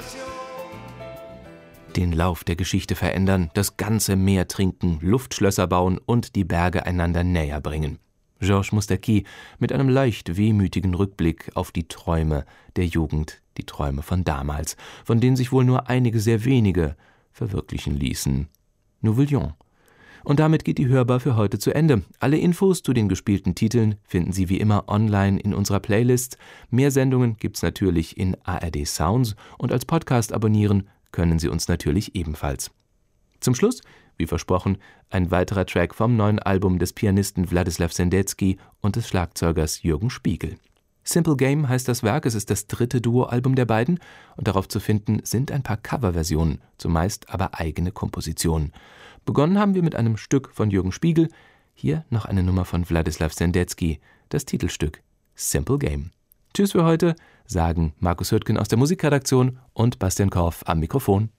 Den Lauf der Geschichte verändern, das ganze Meer trinken, Luftschlösser bauen und die Berge einander näher bringen. Georges Moustaki mit einem leicht wehmütigen Rückblick auf die Träume der Jugend, die Träume von damals, von denen sich wohl nur einige sehr wenige verwirklichen ließen. Nous voulions. Und damit geht die Hörbar für heute zu Ende. Alle Infos zu den gespielten Titeln finden Sie wie immer online in unserer Playlist. Mehr Sendungen gibt's natürlich in ARD Sounds und als Podcast abonnieren können Sie uns natürlich ebenfalls. Zum Schluss, wie versprochen, ein weiterer Track vom neuen Album des Pianisten Wladislaw Sendecki und des Schlagzeugers Jürgen Spiegel. Simple Game heißt das Werk, es ist das 3. Duo-Album der beiden und darauf zu finden sind ein paar Coverversionen, zumeist aber eigene Kompositionen. Begonnen haben wir mit einem Stück von Jürgen Spiegel, hier noch eine Nummer von Wladislaw Sendecki, das Titelstück Simple Game. Tschüss für heute, sagen Markus Hürtgen aus der Musikredaktion und Bastian Korff am Mikrofon.